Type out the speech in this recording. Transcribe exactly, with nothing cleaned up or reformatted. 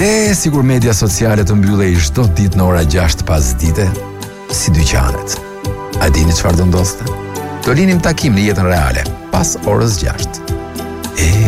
E sigur media sociale të mbyllej çdo ditë në ora gjashtë pas dite, si dyqanet. A dini çfarë do ndoste? Do linim takim në jetën reale pas orës gjashtë. E